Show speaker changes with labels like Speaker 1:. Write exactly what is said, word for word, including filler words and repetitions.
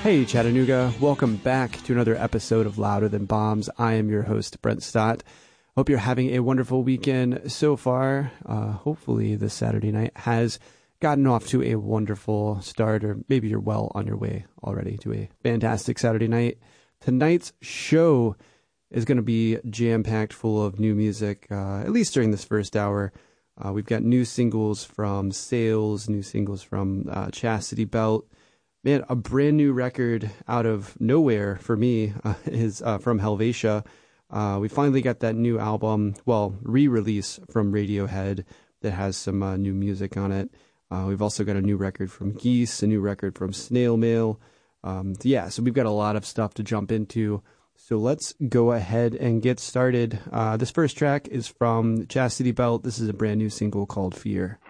Speaker 1: Hey Chattanooga, welcome back to another episode of Louder Than Bombs. I am your host, Brent Stott. Hope you're having a wonderful weekend so far. Uh, hopefully this Saturday night has gotten off to a wonderful start, or maybe you're well on your way already to a fantastic Saturday night. Tonight's show is going to be jam-packed full of new music, uh, at least during this first hour. Uh, we've got new singles from Sales, new singles from uh, Chastity Belt. Man, a brand new record out of nowhere for me uh, is uh, from Helvetia. Uh, we finally got that new album, well, re-release from Radiohead that has some uh, new music on it. Uh, we've also got a new record from Geese, a new record from Snail Mail. Um, yeah, so we've got a lot of stuff to jump into. So let's go ahead and get started. Uh, this first track is from Chastity Belt. This is a brand new single called Fear.